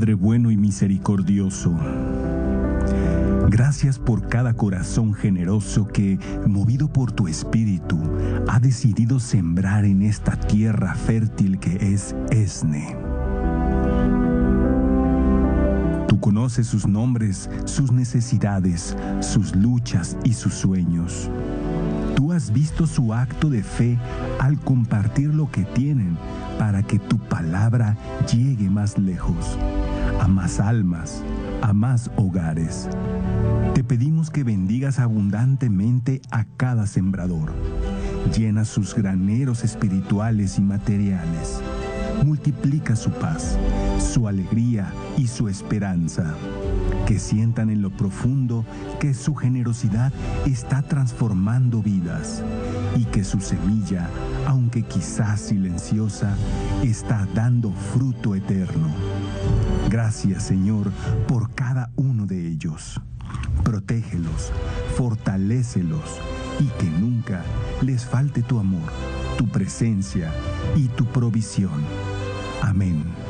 Padre bueno y misericordioso, gracias por cada corazón generoso que, movido por tu Espíritu, ha decidido sembrar en esta tierra fértil que es ESNE. Tú conoces sus nombres, sus necesidades, sus luchas y sus sueños. Tú has visto su acto de fe al compartir lo que tienen para que tu palabra llegue más lejos, a más almas, a más hogares. Te pedimos que bendigas abundantemente a cada sembrador. Llena sus graneros espirituales y materiales. Multiplica su paz, su alegría y su esperanza. Que sientan en lo profundo que su generosidad está transformando vidas y que su semilla, aunque quizás silenciosa, está dando fruto eterno. Gracias, Señor, por cada uno de ellos. Protégelos, fortalécelos y que nunca les falte tu amor, tu presencia y tu provisión. Amén.